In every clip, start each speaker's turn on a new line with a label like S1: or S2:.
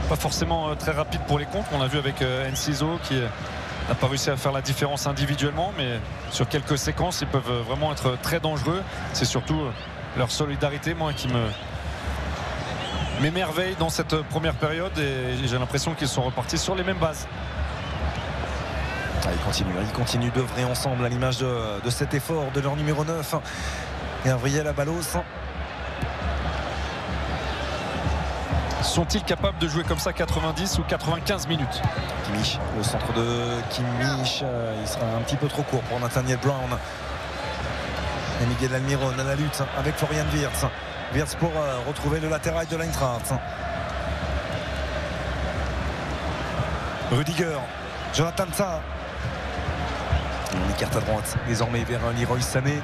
S1: pas forcément très rapide pour les contres. On l'a vu avec Enciso qui n'a pas réussi à faire la différence individuellement, mais sur quelques séquences, ils peuvent vraiment être très dangereux. C'est surtout leur solidarité, moi, qui m'émerveille dans cette première période, et j'ai l'impression qu'ils sont repartis sur les mêmes bases.
S2: Ils continuent d'œuvrer ensemble à l'image de cet effort de leur numéro 9, Gabriel Abalos.
S1: Sont-ils capables de jouer comme ça 90 ou 95 minutes?
S2: Kimmich, le centre de Kimmich, il sera un petit peu trop court pour Nathaniel Brown. Et Miguel Almiron à la lutte avec Florian Wirtz. Wirtz pour retrouver le latéral de l'Eintracht. Rudiger, Jonathan Tah. On écarte à droite désormais vers Leroy Sané.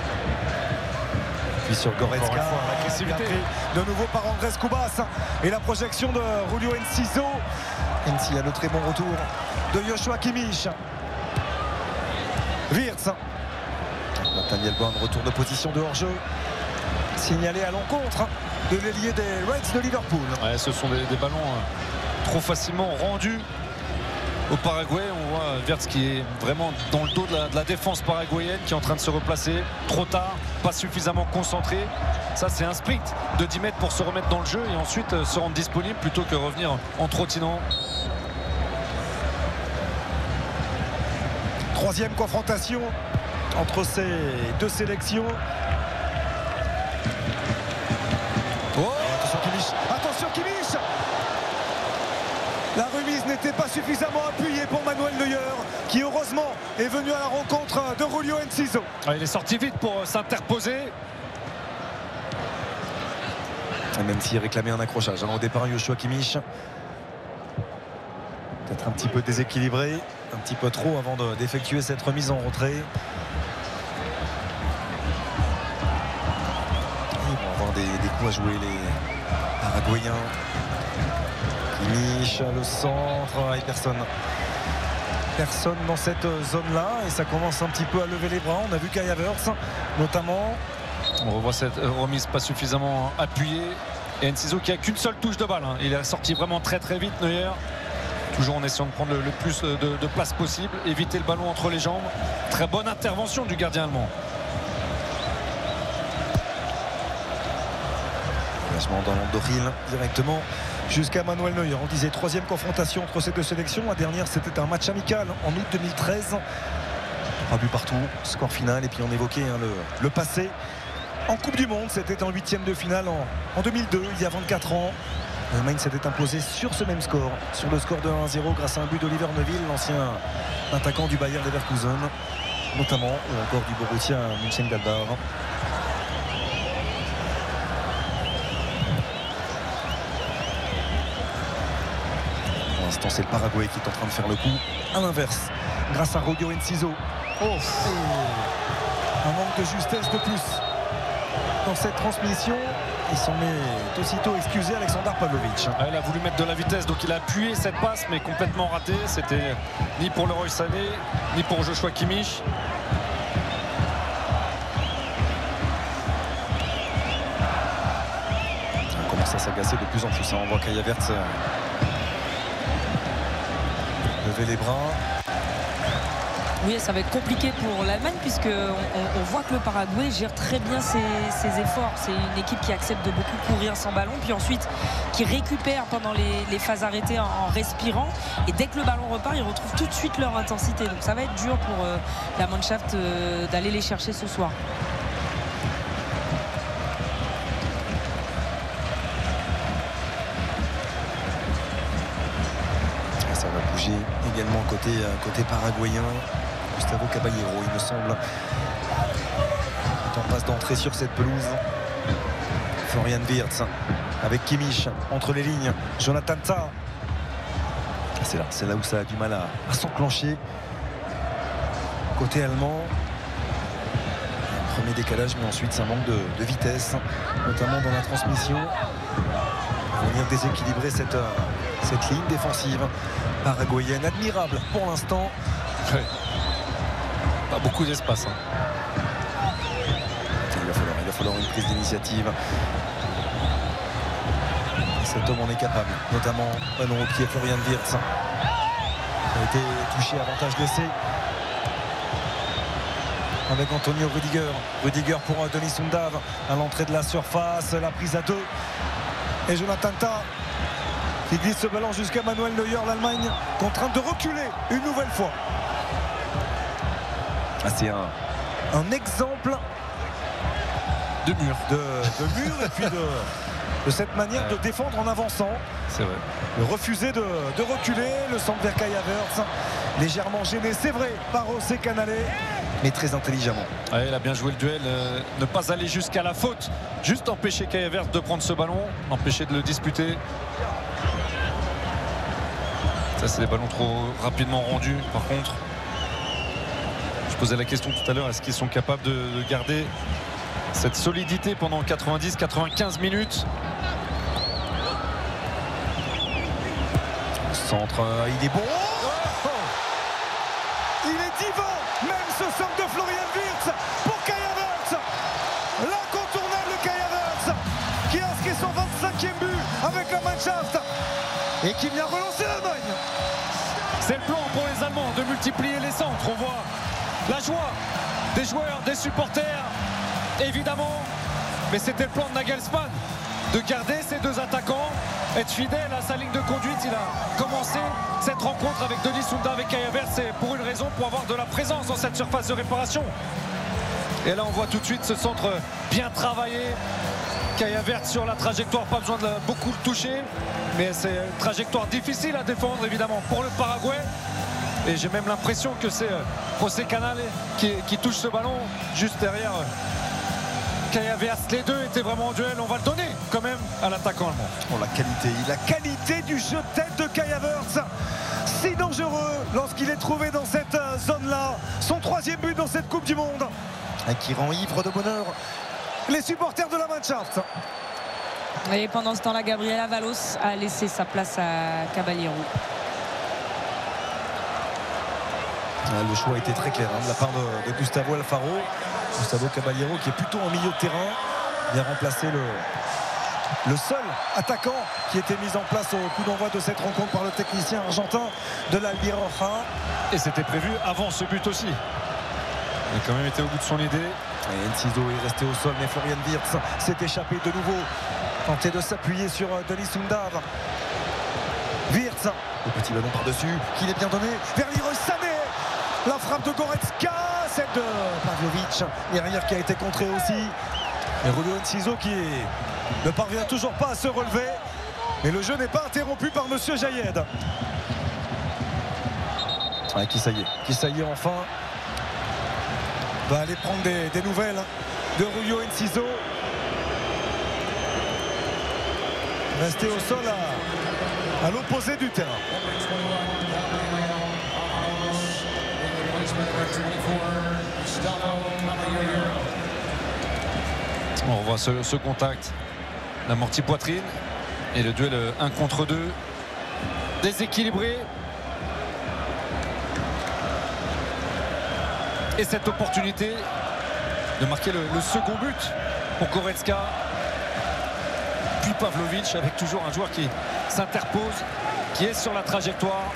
S2: Puis sur Goretzka, de nouveau par Andrés Cubas, et la projection de Julio Enciso. Enci a le très bon retour de Joshua Kimmich. Wirtz, Nathaniel Brown, retour de position de hors-jeu signalé à l'encontre de l'ailier des Reds de Liverpool.
S1: Ouais, ce sont des ballons trop facilement rendus au Paraguay. On voit Wirtz qui est vraiment dans le dos de la défense paraguayenne, qui est en train de se replacer trop tard, pas suffisamment concentré. Ça, c'est un sprint de 10 mètres pour se remettre dans le jeu et ensuite se rendre disponible plutôt que revenir en trottinant.
S2: Troisième confrontation entre ces deux sélections. Oh, attention Kimmich. La remise n'était pas suffisamment appuyée pour Manuel Neuer, qui heureusement est venu à la rencontre de Julio Enciso.
S1: Il est sorti vite pour s'interposer.
S2: Même s'il réclamait un accrochage au départ, Joshua Kimmich peut-être un petit peu déséquilibré, un petit peu trop avant d'effectuer cette remise en retrait. Ils vont avoir des coups à jouer, les Paraguayens. Kimmich, le centre, et personne dans cette zone-là, et ça commence un petit peu à lever les bras. On a vu Kai Havertz notamment.
S1: On revoit cette remise pas suffisamment appuyée, et Enciso qui a qu'une seule touche de balle. Il est sorti vraiment très très vite, Neuer, toujours en essayant de prendre le plus de place possible, éviter le ballon entre les jambes. Très bonne intervention du gardien allemand.
S2: Engagement dans l'Andoril directement jusqu'à Manuel Neuer. On disait troisième confrontation entre ces deux sélections. La dernière, c'était un match amical en août 2013. 3 buts partout, score final. Et puis on évoquait le passé en Coupe du Monde. C'était en 8e de finale en 2002, il y a 24 ans. L'Allemagne s'était imposée sur ce même score, sur le score de 1-0 grâce à un but d'Oliver Neuville, l'ancien attaquant du Bayer Leverkusen notamment, ou encore du Borussia Mönchengladbach. Pour l'instant, c'est le Paraguay qui est en train de faire le coup à l'inverse grâce à Julio Enciso. Un manque de justesse de plus dans cette transmission. Il s'en est aussitôt excusé, Alexander Pavlovic.
S1: Il a voulu mettre de la vitesse, donc il a appuyé cette passe, mais complètement raté. C'était ni pour Leroy Sané, ni pour Joshua Kimmich.
S2: On commence à s'agacer de plus en plus. On voit Kai Havertz lever les bras.
S3: Oui, ça va être compliqué pour l'Allemagne, puisqu'on voit que le Paraguay gère très bien ses efforts. C'est une équipe qui accepte de beaucoup courir sans ballon, puis ensuite qui récupère pendant les phases arrêtées en respirant. Et dès que le ballon repart, ils retrouvent tout de suite leur intensité. Donc ça va être dur pour la Mannschaft d'aller les chercher ce soir.
S2: Ça va bouger également côté paraguayen. Gustavo Caballero, il me semble, est en passe d'entrer sur cette pelouse. Florian Wirtz avec Kimmich entre les lignes. Jonathan Tah. C'est là où ça a du mal à s'enclencher. Côté allemand, un premier décalage, mais ensuite ça manque de vitesse, notamment dans la transmission. On va venir déséquilibrer cette ligne défensive paraguayenne, admirable pour l'instant.
S1: Ouais. Pas beaucoup d'espace.
S2: Il va falloir une prise d'initiative. cet homme en est capable, notamment ballon au pied, Florian Wirtz a été touché, avantage d'essai avec Antonio Rudiger pour Denis Undav à l'entrée de la surface, la prise à 2 et Jonathan Tah qui glisse ce ballon jusqu'à Manuel Neuer. L'Allemagne contrainte de reculer une nouvelle fois. C'est un exemple
S1: de mur
S2: et puis de cette manière de défendre en avançant.
S1: C'est vrai.
S2: Le refuser de reculer, le centre vers Kai Havertz, légèrement gêné, c'est vrai, par José Canale, mais très intelligemment.
S1: Ouais, il a bien joué le duel, ne pas aller jusqu'à la faute, juste empêcher Kai Havertz de prendre ce ballon, empêcher de le disputer. Ça, c'est des ballons trop rapidement rendus. Par contre, je posais la question tout à l'heure, est-ce qu'ils sont capables de garder cette solidité pendant 90-95 minutes?
S2: Centre, il est bon. Il est divin, même ce centre de Florian Wirtz pour Kai Havertz. L'incontournable Kai Havertz qui a inscrit son 25e but avec la Mannschaft et qui vient relancer l'Allemagne.
S1: C'est le plan pour les Allemands de multiplier les centres. On voit la joie des joueurs, des supporters, évidemment. Mais c'était le plan de Nagelsmann, de garder ces deux attaquants, être fidèle à sa ligne de conduite. Il a commencé cette rencontre avec Denis Undav et Kai Havertz, c'est pour une raison, pour avoir de la présence dans cette surface de réparation. Et là on voit tout de suite ce centre bien travaillé. Kai Havertz sur la trajectoire, pas besoin de beaucoup le toucher, mais c'est une trajectoire difficile à défendre évidemment pour le Paraguay. Et j'ai même l'impression que c'est José Canale qui touche ce ballon juste derrière Kai Havertz. Les deux étaient vraiment en duel, on va le donner quand même à l'attaquant allemand.
S2: La qualité du jeu de tête de Kai Havertz, si dangereux lorsqu'il est trouvé dans cette zone-là. Son 3e but dans cette Coupe du Monde et qui rend ivre de bonheur les supporters de la Mannschaft.
S3: Et pendant ce temps-là, Gabriel Avalos a laissé sa place à Caballero.
S2: Le choix était très clair de la part de Gustavo Alfaro. Gustavo Caballero qui est plutôt en milieu de terrain, vient remplacer le seul attaquant qui était mis en place au coup d'envoi de cette rencontre par le technicien argentin de l'Albiroja.
S1: Et c'était prévu avant ce but aussi. Il a quand même été au bout de son idée.
S2: Et Enciso est resté au sol, mais Florian Wirtz s'est échappé de nouveau. Tenté de s'appuyer sur Denis Undav. Wirtz, le petit ballon par-dessus, qu'il est bien donné vers Leroy Sané. La frappe de Goretzka, celle de Pavlovic derrière qui a été contrée aussi. Et Julio Enciso qui ne parvient toujours pas à se relever. Mais le jeu n'est pas interrompu par Monsieur Jayed. Qui ça y est enfin va aller prendre des nouvelles de Julio Enciso. Resté au sol à l'opposé du terrain.
S1: On revoit ce contact, l'amorti poitrine et le duel 1 contre 2 déséquilibré. Et cette opportunité de marquer le second but pour Goretzka, puis Pavlovic, avec toujours un joueur qui s'interpose, qui est sur la trajectoire.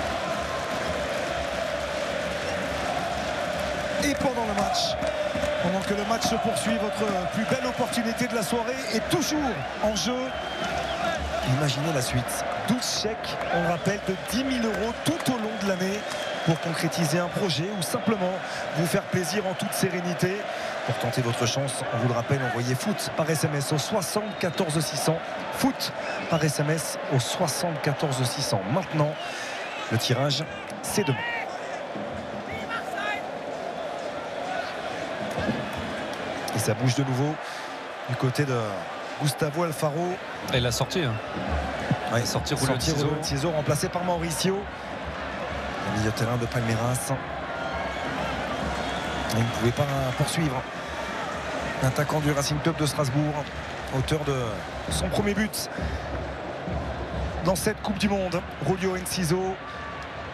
S2: Et pendant le match, pendant que le match se poursuit, votre plus belle opportunité de la soirée est toujours en jeu. Imaginez la suite. 12 chèques, on rappelle, de 10 000 € tout au long de l'année pour concrétiser un projet ou simplement vous faire plaisir en toute sérénité. Pour tenter votre chance, on vous le rappelle, envoyez foot par SMS au 74 600. Foot par SMS au 74 600. Maintenant, le tirage, c'est demain. Et ça bouge de nouveau du côté de Gustavo Alfaro.
S1: Et la sortie.
S2: Ouais,
S1: sortir
S2: Julio Enciso remplacé par Mauricio. Le milieu de terrain de Palmeiras. Il ne pouvait pas poursuivre. L'attaquant du Racing Club de Strasbourg, auteur de son premier but dans cette Coupe du Monde, Julio Enciso,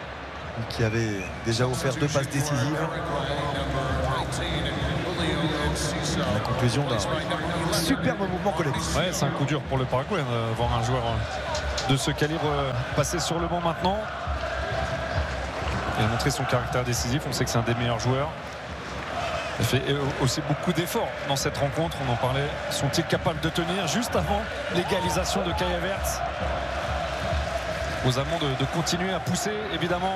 S2: qui avait déjà offert 2 passes décisives. La conclusion d'un superbe mouvement collectif.
S1: Ouais, c'est un coup dur pour le Paraguay de voir un joueur de ce calibre passer sur le banc maintenant. Il a montré son caractère décisif. On sait que c'est un des meilleurs joueurs. Il fait aussi beaucoup d'efforts dans cette rencontre. On en parlait. Sont-ils capables de tenir juste avant l'égalisation de Kai Havertz? Aux Allemands de continuer à pousser, évidemment.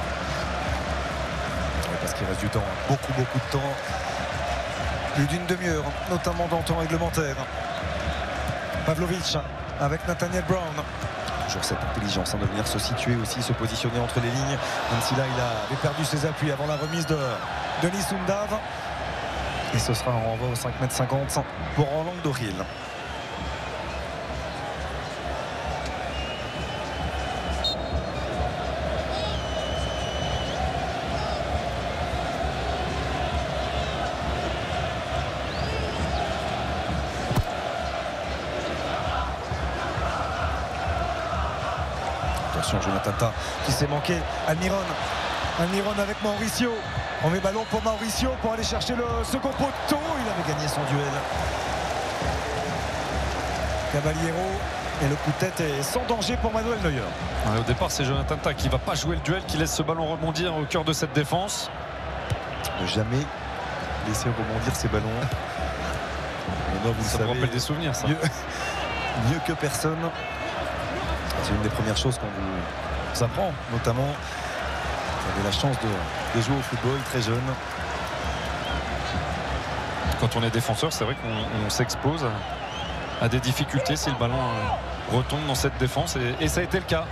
S2: Ouais, parce qu'il reste du temps, beaucoup de temps. Plus d'une demi-heure, notamment dans le temps réglementaire. Pavlovic avec Nathaniel Brown. Toujours cette intelligence de venir se situer aussi, se positionner entre les lignes. Même si là, il avait perdu ses appuis avant la remise de Denis Sundav. Et ce sera un renvoi au 5,50 m pour Orlando Hill. Jonathan Tah qui s'est manqué. Almiron avec Mauricio. On met ballon pour Mauricio pour aller chercher le second poteau. Il avait gagné son duel. Caballero, et le coup de tête est sans danger pour Manuel Neuer.
S1: Ouais, au départ, c'est Jonathan Tah qui ne va pas jouer le duel, qui laisse ce ballon rebondir au cœur de cette défense.
S2: Ne jamais laisser rebondir ces ballons. Mais non,
S1: ça me rappelle des souvenirs, ça.
S2: Mieux que personne. C'est une des premières choses qu'on vous apprend, notamment vous avez la chance de jouer au football très jeune.
S1: Quand on est défenseur, c'est vrai qu'on s'expose à des difficultés si le ballon retombe dans cette défense, et ça a été le cas.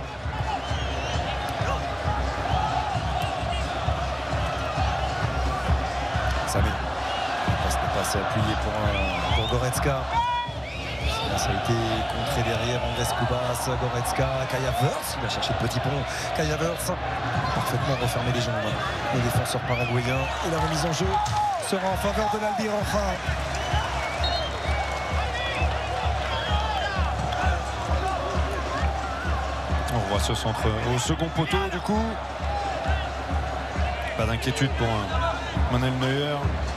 S2: Samé, ce n'est pas assez appuyé pour Goretzka. Ça a été contré derrière Andrés Cubas, Goretzka, Kai Havertz. Il a cherché le petit pont. Kai Havertz parfaitement refermé les jambes. Le défenseur paraguayen. Et la remise en jeu sera en faveur de l'Albiroja.
S1: On voit ce centre au second poteau du coup. Pas d'inquiétude pour Manuel Neuer.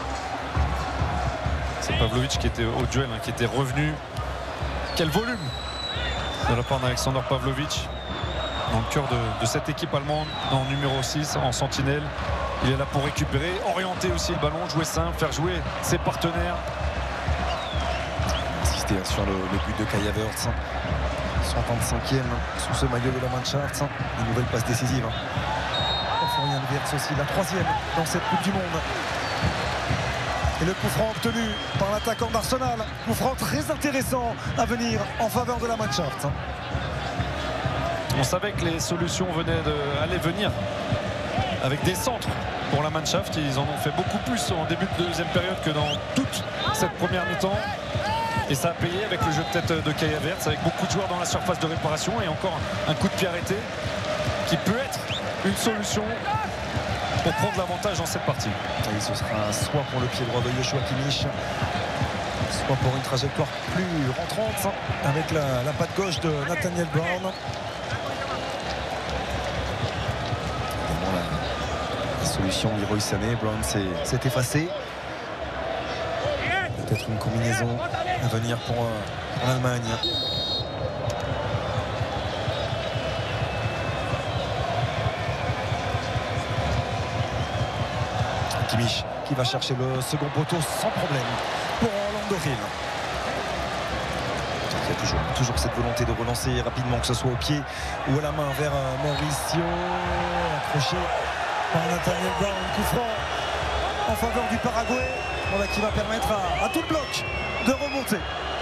S1: C'est Pavlovic qui était au duel, qui était revenu. Quel volume de la part d'Alexander Pavlovic dans le cœur de cette équipe allemande, en numéro 6, en sentinelle. Il est là pour récupérer, orienter aussi le ballon, jouer simple, faire jouer ses partenaires.
S2: Insister sur le but de Kai Havertz. 125e sous ce maillot de la Mannschaft. Une nouvelle passe décisive. Florian Wirtz aussi, la 3e dans cette Coupe du Monde. Et le coup franc obtenu par l'attaquant d'Arsenal. Coup franc très intéressant à venir en faveur de la Mannschaft.
S1: On savait que les solutions allaient venir avec des centres pour la Mannschaft. Ils en ont fait beaucoup plus en début de deuxième période que dans toute cette première mi-temps. Et ça a payé avec le jeu de tête de Kai Havertz, avec beaucoup de joueurs dans la surface de réparation, et encore un coup de pied arrêté qui peut être une solution pour prendre l'avantage dans cette partie.
S2: Et ce sera soit pour le pied droit de Joshua Kimmich, soit pour une trajectoire plus rentrante avec la patte gauche de Nathaniel Brown. La solution Leroy Sané. Brown s'est effacé. Peut-être une combinaison à venir pour l'Allemagne. Kimmich qui va chercher le second poteau sans problème pour Orlando Hill. Il y a toujours cette volonté de relancer rapidement, que ce soit au pied ou à la main, vers Mauricio, accroché par Nathaniel Brown. Coup franc en faveur du Paraguay, qui va permettre à tout le bloc de remonter.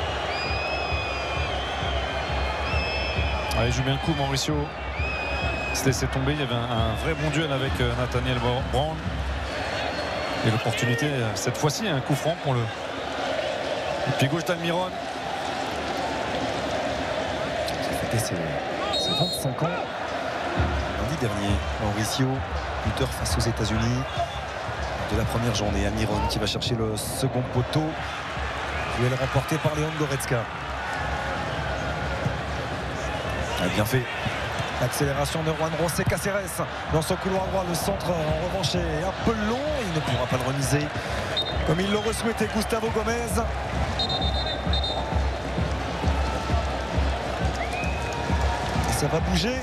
S1: Allez, joue bien le coup, Mauricio. Se laissait tomber. Il y avait un vrai bon duel avec Nathaniel Brown. Et l'opportunité, cette fois-ci, un coup franc pour le pied gauche d'Almiron.
S2: C'était ses 25 ans. Lundi dernier, Mauricio, buteur face aux États-Unis de la première journée. Almiron qui va chercher le second poteau. Duel remporté par Leon Goretzka. Bien fait. L'accélération de Juan José Cáceres dans son couloir droit. Le centre en revanche est un peu long. Il ne pourra pas le remiser. Comme il l'aurait souhaité Gustavo Gomez. Et ça va bouger.